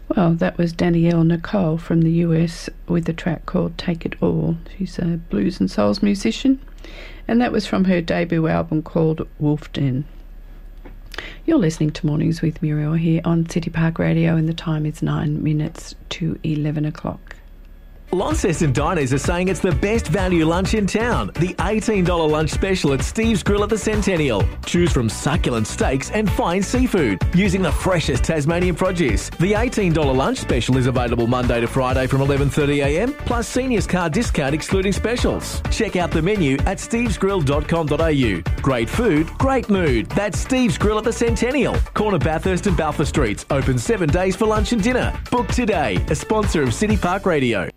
Well, that was Danielle Nicole from the US with a track called Take It All. She's a blues and souls musician, and that was from her debut album called Wolf Den. You're listening to Mornings with Muriel here on City Park Radio, and the time is 9 minutes to 11 o'clock. Launceston Diners are saying it's the best value lunch in town. The $18 lunch special at Steve's Grill at the Centennial. Choose from succulent steaks and fine seafood using the freshest Tasmanian produce. The $18 lunch special is available Monday to Friday from 11:30am, plus seniors card discount excluding specials. Check out the menu at stevesgrill.com.au. Great food, great mood. That's Steve's Grill at the Centennial. Corner Bathurst and Balfour Streets. Open 7 days for lunch and dinner. Book today. A sponsor of City Park Radio.